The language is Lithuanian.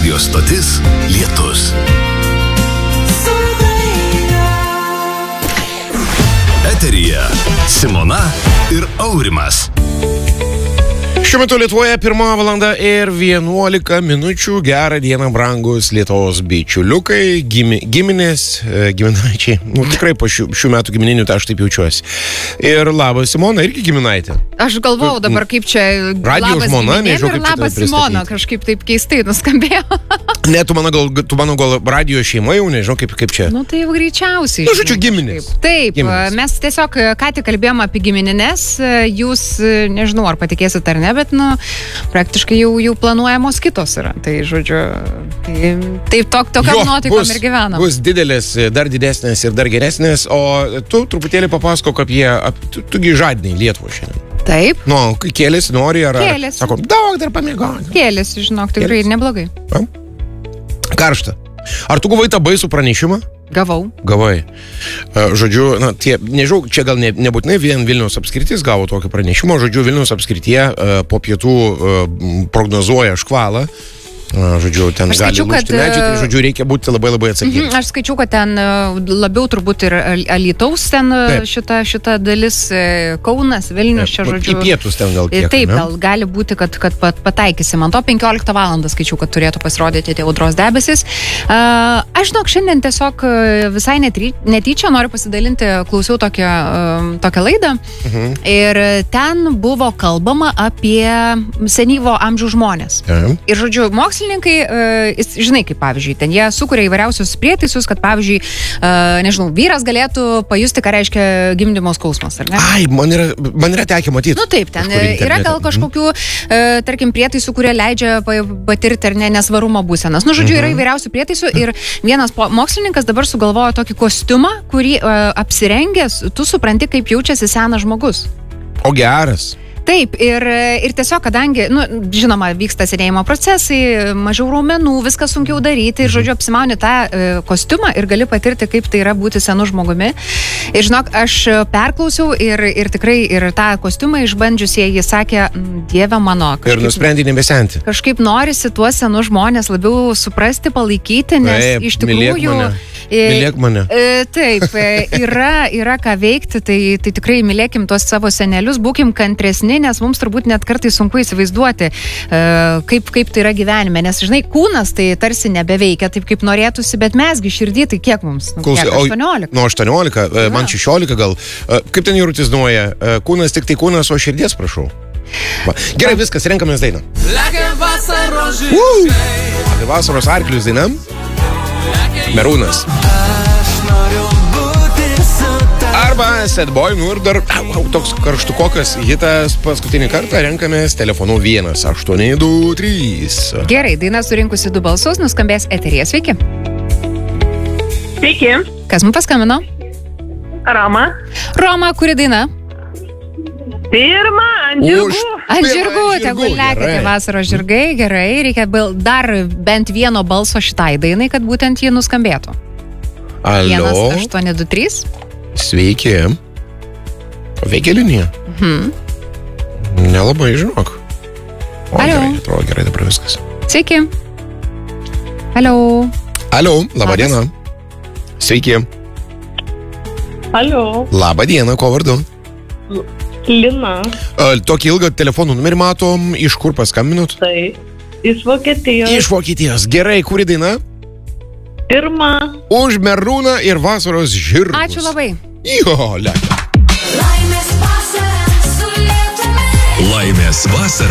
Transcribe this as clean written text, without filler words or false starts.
Radio stotis Lietus. Eteryje Simona ir Aurimas. Šiuo metu Lietuvoje 1 valanda ir 11 minučių. Gerą dieną, brangus Lietuvos bičiuliukai, giminės, giminaičiai. Tikrai po šių metų gimininių, tai aš taip jaučiuosi. Ir labas Simona, irgi giminaitė. Aš galvojau dabar, kaip čia radio labas žmona, nežinau, ir kaip labas Simona, kažkaip taip keistai nuskambėjo. Ne, tu mano gal radio šeima jau, nežinau, kaip čia. Nu, tai jau greičiausiai. Nu, žodžiu, giminės. Taip, giminės. Mes tiesiog ką tik kalbėjom apie giminines, jūs, nežinau, ar patikėsit ar ne, bet, praktiškai jau planuojamos kitos yra. Tai, žodžiu, taip tokiam nuotaikom ir gyvenam. Bus didelės, dar didesnės ir dar geresnės, o tu truputėlį papasakok apie tugi žadiniai Lietuvą šiandien. Taip. Kėlėsi, nori, ar... Kėlėsi. Sako, daug dar pamiegoti. Kėlėsi, žinok, tikrai neblogai. Karšta. Ar tu gavai tą baisų pranešimą? Gavai. Žodžiu, nežinau, čia gal nebūtinai vien Vilniaus apskritis gavo tokį pranešimą. Žodžiu, Vilniaus apskrityje po pietų prognozuoja škvalą. Žodžiu, ten gali lūžti medžiai, tai žodžiu, reikia būti labai atsakingais. Aš skaičiau, kad ten labiau turbūt ir Alytaus ten šita dalis, Kaunas, Vilnius, čia žodžiu. Į pietus ten gal kiek. Taip, gal gali būti, kad pataikysim. Ant to 15 valandą skaičiau, kad turėtų pasirodyti tie audros debesis. Aš žinok, šiandien tiesiog visai netyčia noriu pasidalinti, klausiau tokią laidą. Ir ten buvo kalbama apie senyvo amžiaus žmonės. Ir žodžiu, mokslininkai, žinai, kaip pavyzdžiui, ten jie sukuria įvairiausius prietaisus, kad pavyzdžiui, nežinau, vyras galėtų pajusti, ką reiškia gimdymo skausmas, ar ne? Ai, man yra tekę matyti. Taip, ten yra gal kažkokių, tarkim, prietaisų, kurie leidžia patirti ar ne nesvarumo būsenas. Žodžiu, yra įvairiausių prietaisų ir vienas mokslininkas dabar sugalvojo tokį kostiumą, kurį apsirengęs, tu supranti, kaip jaučiasi senas žmogus. O geras. Taip, ir tiesiog, kadangi, žinoma, vyksta senėjimo procesai, mažiau raumenų, viskas sunkiau daryti ir, žodžiu, apsimauni tą kostiumą ir gali patirti, kaip tai yra būti senu žmogumi. Ir, žinok, aš perklausiau ir tikrai ir tą kostiumą išbandžiusieji sakė, Dieve mano. Ir nusprendė nebesenti. Kažkaip norisi tuos senus žmonės labiau suprasti, palaikyti, nes iš tikrųjų... Mylėk mane. Taip, yra ką veikti, tai tikrai mylėkim tuos savo senelius, būkim kantresni, nes mums turbūt net kartais sunku įsivaizduoti, kaip tai yra gyvenime, nes, žinai, kūnas tai tarsi nebeveikia taip, kaip norėtųsi, bet mesgi širdį, tai kiek mums? 18? 18, man 16 gal. Kaip ten jūrutis nuoja? Kūnas tik tai kūnas, o širdies prašau. Gerai, viskas, renkamės dainą. Apie vasaros arklius dainam. Merūnas. Arba Sad Boy, ir dar toks karštukokas hitas paskutinį kartą renkamės telefonu 1823. Gerai, daina surinkusi 2 balsus, nuskambės eteryje. Sveiki. Sveiki. Kas mums paskambino? Roma. Roma, kuri daina? Pirma, ant žirgų. Ant žirgų, tegul lekia vasaros žirgai, gerai. Reikia dar bent vieno balso šitai dainai, kad būtent jį nuskambėtų. Alio. 1823. Sveiki. Veikia linija? Nelabai, žinok. Alio. Gerai, atrodo gerai dabar viskas. Sveiki. Alio. Alio, laba diena. Sveiki. Alio. Laba diena, ko vardu? Lina. Tokį ilgą telefonų numerį matom, iš kur paskambinot? Tai, iš Vokietijos. Iš Vokietijos. Gerai, kuri daina? Pirma. Už Merūną ir vasaros žirgus. Ačiū labai. Jo, lekia. Laimės vasara